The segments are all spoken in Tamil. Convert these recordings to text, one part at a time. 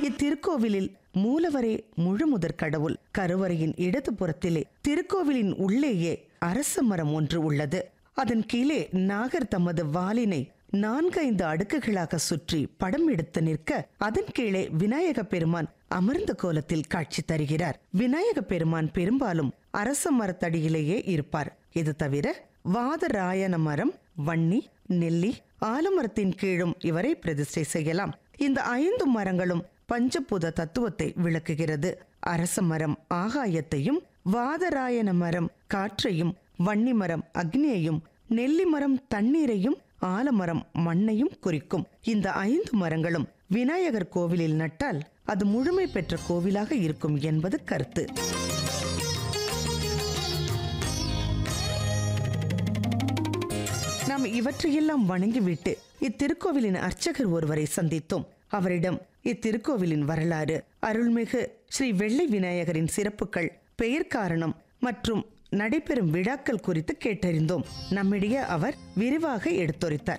இத்திருக்கோவிலில் மூலவரே முழுமுதற் கடவுள். கருவறையின் இடது புறத்திலே திருக்கோவிலின் உள்ளேயே அரச மரம் ஒன்று உள்ளது. அதன் கீழே நாகர் தமது வாளினை 4-5 அடுக்குகளாக சுற்றி படம் எடுத்து நிற்க, அதன் கீழே விநாயக பெருமான் அமர்ந்த கோலத்தில் காட்சி தருகிறார். விநாயக பெருமான் பெரும்பாலும் அரச மரத்தடியிலேயே இருப்பார். இது தவிர வாதராயன மரம், வன்னி, நெல்லி, ஆலமரத்தின் கீழும் இவரை பிரதிஷ்டை செய்யலாம். இந்த 5 மரங்களும் பஞ்சபூத தத்துவத்தை விளக்குகிறது. அரச மரம் ஆகாயத்தையும், வாதராயன மரம் காற்றையும், வன்னி மரம் அக்னியையும், நெல்லி மரம் தண்ணீரையும், ஆலமரம் மண்ணையும் குறிக்கும். இந்த 5 மரங்களும் விநாயகர் கோவிலில் நட்டால் அது முழுமை பெற்ற கோவிலாக இருக்கும் என்பது கருத்து. நாம் இவற்றையெல்லாம் வணங்கிவிட்டு இத்திருக்கோவிலின் அர்ச்சகர் ஒருவரை சந்தித்தோம். அவரிடம் இத்திருக்கோவிலின் வரலாறு, அருள்மிகு ஸ்ரீ வெள்ளை விநாயகரின் சிறப்புகள், பெயர் காரணம் மற்றும் நடைபெறும் விழாக்கள் குறித்து கேட்டறிந்தோம். நம்மிடையே அவர் விரிவாக எடுத்துரைத்தார்.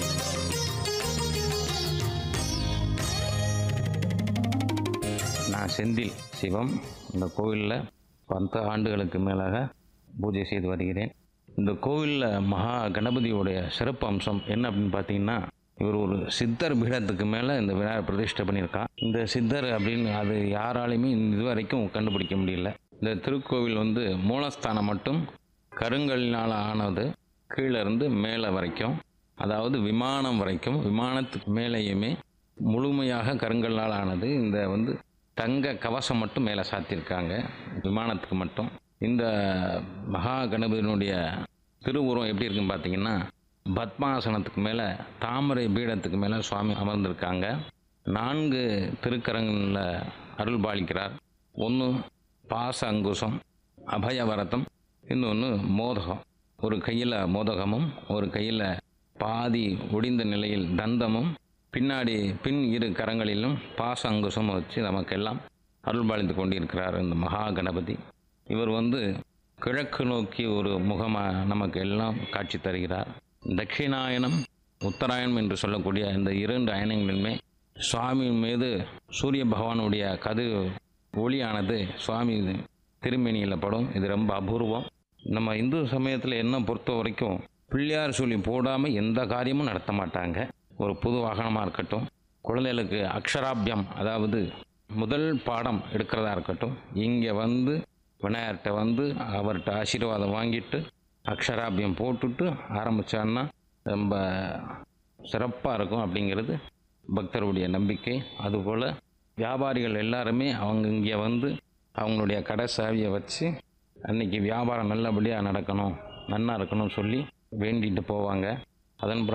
நான் செந்தில் சிவம். இந்த கோவிலில் 10 ஆண்டுகளுக்கு மேலாக பூஜை செய்து வருகிறேன். இந்த கோவிலில் மகா கணபதியுடைய சிறப்பு அம்சம் என்ன அப்படின்னு பார்த்தீங்கன்னா, இவர் ஒரு சித்தர் பீடத்துக்கு மேலே இந்த விநாயகர் பிரதிஷ்டை பண்ணியிருக்கான். இந்த சித்தர் அப்படின்னு அது யாராலையுமே இதுவரைக்கும் கண்டுபிடிக்க முடியல. இந்த திருக்கோவில் மூலஸ்தானம் மட்டும் கருங்கல்லினால் ஆனது. கீழே இருந்து மேலே வரைக்கும், அதாவது விமானம் வரைக்கும், விமானத்துக்கு மேலேயுமே முழுமையாக கருங்கல்லால் ஆனது. இந்த தங்க கவசம் மட்டும் மேலே சாத்தியிருக்காங்க விமானத்துக்கு மட்டும். இந்த மகா கணபதியினுடைய திருவுருவம் எப்படி இருக்குன்னு பார்த்தீங்கன்னா, பத்மாசனத்துக்கு மேலே தாமரை பீடத்துக்கு மேலே சுவாமி அமர்ந்திருக்காங்க. 4 திருக்கரங்களில் அருள் பாலிக்கிறார். ஒன்று பாச அங்குசம், அபயவரதம், இன்னொன்று மோதகம். ஒரு கையில் மோதகமும், ஒரு கையில் பாதி ஒடிந்த நிலையில் தந்தமும், பின்னாடி பின் 2 கரங்களிலும் பாச அங்குசமும் வச்சு நமக்கெல்லாம் அருள்பாலித்து கொண்டிருக்கிறார் இந்த மகா கணபதி. இவர் கிழக்கு நோக்கி ஒரு முகமாக நமக்கு எல்லாம் காட்சி தருகிறார். தட்சிணாயனம், உத்தராயணம் என்று சொல்லக்கூடிய இந்த 2 அயனங்களிலுமே சுவாமி மீது சூரிய பகவானுடைய கதிர் ஒளியானது சுவாமி திருமேனியில் படும். இது ரொம்ப அபூர்வம். நம்ம இந்து சமயத்தில் என்ன பொறுத்த வரைக்கும் பிள்ளையார் சொல்லி போடாமல் எந்த காரியமும் நடத்த மாட்டாங்க. ஒரு புது வாகனமாக இருக்கட்டும், குழந்தைகளுக்கு அக்ஷராபியம் அதாவது முதல் பாடம் எடுக்கிறதா இருக்கட்டும், இங்கே விநாயகர்கிட்ட அவர்கிட்ட ஆசீர்வாதம் வாங்கிட்டு அக்ஷராபியம் போட்டுட்டு ஆரம்பித்தான்னா ரொம்ப சிறப்பாக இருக்கும் அப்படிங்கிறது பக்தருடைய நம்பிக்கை. அதுபோல் வியாபாரிகள் எல்லாருமே அவங்க இங்கே அவங்களுடைய கடை சாவியை வச்சு அன்றைக்கி வியாபாரம் நல்லபடியாக நடக்கணும், நன்னா இருக்கணும்னு சொல்லி வேண்டிட்டு போவாங்க. அதன்